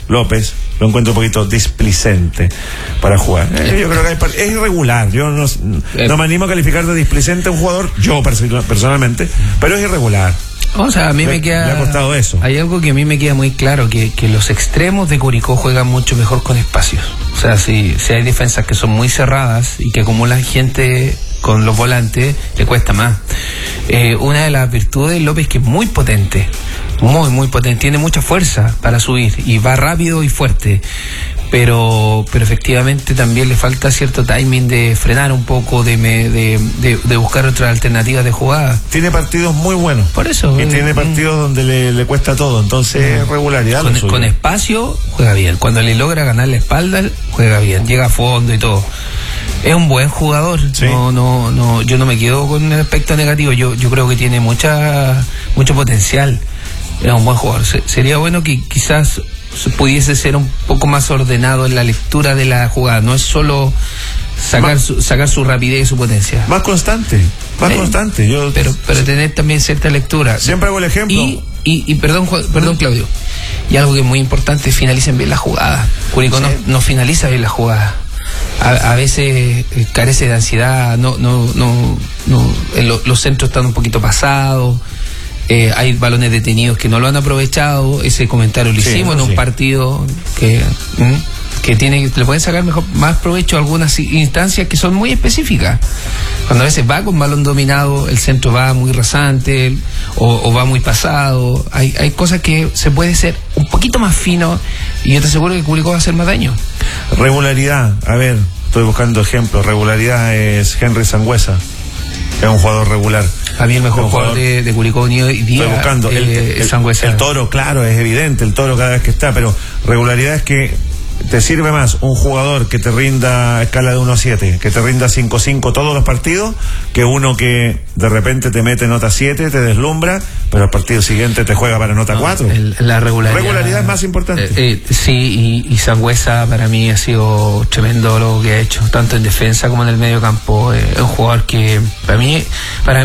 López, lo encuentro un poquito displicente para jugar. Yo creo que es irregular. Yo no me animo a calificar de displicente a un jugador, yo personalmente, pero es irregular. O sea, a mí me queda... Le ha costado eso. Hay algo que a mí me queda muy claro, que los extremos de Curicó juegan mucho mejor con espacios. O sea, si hay defensas que son muy cerradas y que acumulan gente con los volantes, le cuesta más. Una de las virtudes de López, que es muy potente, muy potente, tiene mucha fuerza para subir y va rápido y fuerte. Pero efectivamente también le falta cierto timing de frenar un poco, de buscar otras alternativas de jugada. Tiene partidos muy buenos. Por eso. Y tiene partidos donde le cuesta todo, entonces regularidad. Con espacio juega bien. Cuando le logra ganar la espalda, juega bien, llega a fondo y todo. Es un buen jugador. Sí. No, yo no me quedo con el aspecto negativo. Yo creo que tiene mucho potencial. Es un buen jugador. Sería bueno que quizás pudiese ser un poco más ordenado en la lectura de la jugada. No es solo sacar su rapidez y su potencia. Más constante. Pero tener también cierta lectura. Siempre hago el ejemplo. Y perdón Claudio. Y algo que es muy importante, finalicen bien la jugada. Curicó no finaliza bien la jugada. A veces carece de ansiedad, los centros están un poquito pasados, hay balones detenidos que no lo han aprovechado. Ese comentario lo hicimos en un partido que le pueden sacar más provecho a algunas instancias que son muy específicas. Cuando a veces va con balón dominado, el centro va muy rasante o va muy pasado. Hay cosas que se puede ser un poquito más fino y yo te aseguro que Curicó va a hacer más daño. Regularidad, a ver, estoy buscando ejemplos. Regularidad es Henry Sangüesa, es un jugador regular. A mí el mejor jugador de Curicó Unido y día. Estoy buscando el Toro, claro, es evidente, el Toro cada vez que está, pero regularidad es que te sirve más un jugador que te rinda escala de 1 a 7, que te rinda 5-5 todos los partidos, que uno que de repente te mete nota 7, te deslumbra, pero al partido siguiente te juega para nota 4. La regularidad es más importante. Sí, y Sangüesa para mí ha sido tremendo lo que ha hecho, tanto en defensa como en el medio campo. Es un jugador que para mí